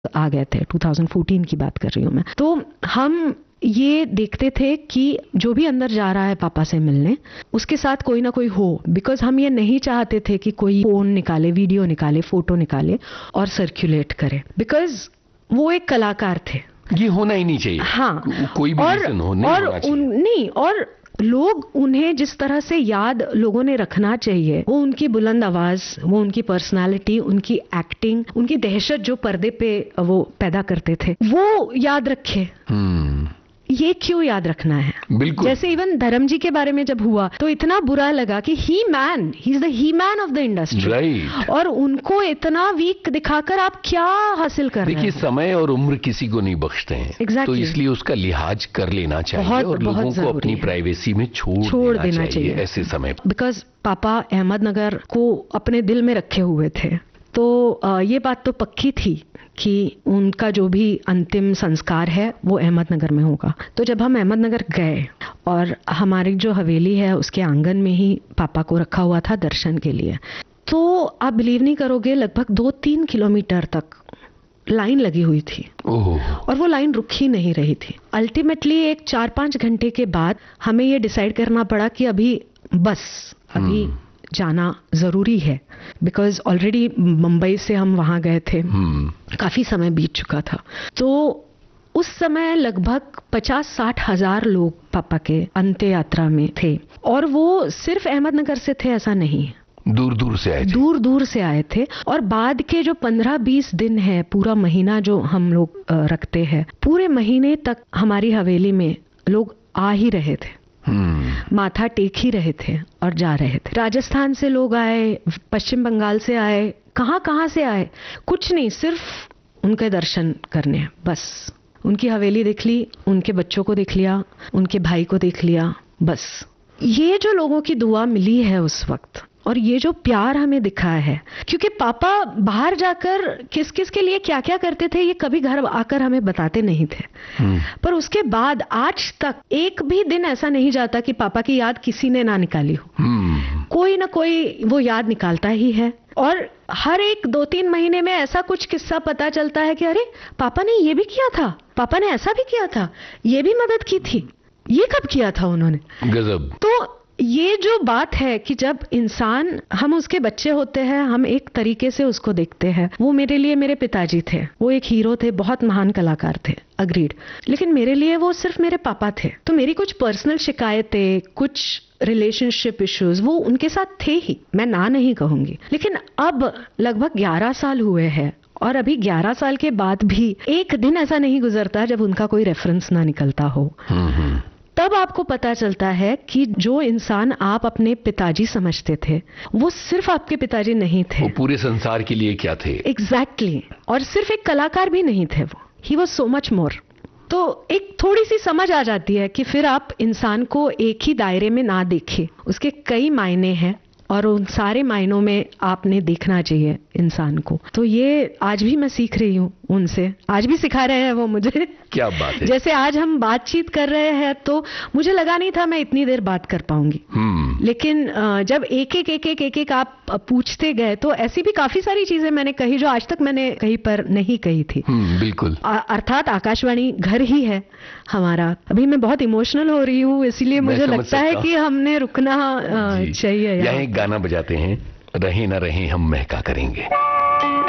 आ गए थे, 2014 की बात कर रही हूँ मैं। तो हम ये देखते थे कि जो भी अंदर जा रहा है पापा से मिलने, उसके साथ कोई ना कोई हो, बिकॉज हम ये नहीं चाहते थे कि कोई फोन निकाले, वीडियो निकाले, फोटो निकाले और सर्कुलेट करे, बिकॉज वो एक कलाकार थे। ये होना ही नहीं चाहिए। हाँ, कोई भी रीजन हो, नहीं होना चाहिए। नहीं, और लोग उन्हें जिस तरह से याद लोगों ने रखना चाहिए, वो उनकी बुलंद आवाज, वो उनकी पर्सनालिटी, उनकी एक्टिंग, उनकी दहशत जो पर्दे पे वो पैदा करते थे, वो याद रखे। ये क्यों याद रखना है? बिल्कुल। जैसे इवन धर्म जी के बारे में जब हुआ तो इतना बुरा लगा कि he is the he man of the industry, right. और उनको इतना वीक दिखाकर आप क्या हासिल कर रहे हैं? देखिए, समय और उम्र किसी को नहीं बख्शते हैं। Exactly. तो इसलिए उसका लिहाज कर लेना चाहिए और लोगों को अपनी प्राइवेसी में छोड़ देना चाहिए ऐसे समय। बिकॉज पापा अहमदनगर को अपने दिल में रखे हुए थे, तो ये बात तो पक्की थी कि उनका जो भी अंतिम संस्कार है वो अहमदनगर में होगा। तो जब हम अहमदनगर गए और हमारी जो हवेली है उसके आंगन में ही पापा को रखा हुआ था दर्शन के लिए, तो आप बिलीव नहीं करोगे, लगभग 2-3 किलोमीटर तक लाइन लगी हुई थी। और वो लाइन रुक ही नहीं रही थी। अल्टीमेटली एक 4-5 घंटे के बाद हमें ये डिसाइड करना पड़ा कि अभी जाना जरूरी है, बिकॉज ऑलरेडी मुंबई से हम वहां गए थे, काफी समय बीत चुका था। तो उस समय लगभग 50-60 हजार लोग पापा के अंत्य यात्रा में थे, और वो सिर्फ अहमदनगर से थे ऐसा नहीं, दूर दूर से आए थे। और बाद के जो 15-20 दिन है, पूरा महीना जो हम लोग रखते हैं, पूरे महीने तक हमारी हवेली में लोग आ ही रहे थे, माथा टेक ही रहे थे और जा रहे थे। राजस्थान से लोग आए, पश्चिम बंगाल से आए, कहां से आए, कुछ नहीं, सिर्फ उनके दर्शन करने, बस उनकी हवेली देख ली, उनके बच्चों को देख लिया, उनके भाई को देख लिया, बस। ये जो लोगों की दुआ मिली है उस वक्त, और ये जो प्यार हमें दिखा है, क्योंकि पापा बाहर जाकर किस किस के लिए क्या क्या करते थे ये कभी घर आकर हमें बताते नहीं थे, पर उसके बाद आज तक एक भी दिन ऐसा नहीं जाता कि पापा की याद किसी ने ना निकाली हो। कोई ना कोई वो याद निकालता ही है, और हर एक 2-3 महीने में ऐसा कुछ किस्सा पता चलता है कि अरे पापा ने ये भी किया था, पापा ने ऐसा भी किया था, ये भी मदद की थी, ये कब किया था उन्होंने। गजब। तो ये जो बात है कि जब इंसान, हम उसके बच्चे होते हैं, हम एक तरीके से उसको देखते हैं। वो मेरे लिए मेरे पिताजी थे, वो एक हीरो थे, बहुत महान कलाकार थे, अग्रीड, लेकिन मेरे लिए वो सिर्फ मेरे पापा थे। तो मेरी कुछ पर्सनल शिकायतें, कुछ रिलेशनशिप इश्यूज वो उनके साथ थे ही, मैं ना नहीं कहूंगी। लेकिन अब लगभग 11 साल हुए हैं, और अभी 11 साल के बाद भी एक दिन ऐसा नहीं गुजरता जब उनका कोई रेफरेंस ना निकलता हो। तब आपको पता चलता है कि जो इंसान आप अपने पिताजी समझते थे, वो सिर्फ आपके पिताजी नहीं थे, वो पूरे संसार के लिए क्या थे। एग्जैक्टली। और सिर्फ एक कलाकार भी नहीं थे वो, he was so much more. तो एक थोड़ी सी समझ आ जाती है कि फिर आप इंसान को एक ही दायरे में ना देखें, उसके कई मायने हैं, और उन सारे मायनों में आपने देखना चाहिए इंसान को। तो ये आज भी मैं सीख रही हूँ उनसे, आज भी सिखा रहे हैं वो मुझे। क्या बात है। जैसे आज हम बातचीत कर रहे हैं, तो मुझे लगा नहीं था मैं इतनी देर बात कर पाऊंगी, लेकिन जब एक आप पूछते गए, तो ऐसी भी काफी सारी चीजें मैंने कही जो आज तक मैंने कहीं पर नहीं कही थी। बिल्कुल। अर्थात आकाशवाणी घर ही है हमारा। अभी मैं बहुत इमोशनल हो रही हूँ, इसलिए मुझे लगता है कि हमने रुकना चाहिए। यहाँ एक गाना बजाते हैं, रहे ना रहे हम महका करेंगे।